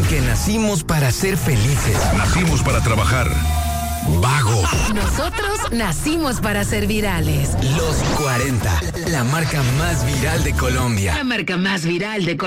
que nacimos para ser felices. Nacimos para trabajar. Vago. Nosotros nacimos para ser virales. Los 40, la marca más viral de Colombia. La marca más viral de Colombia.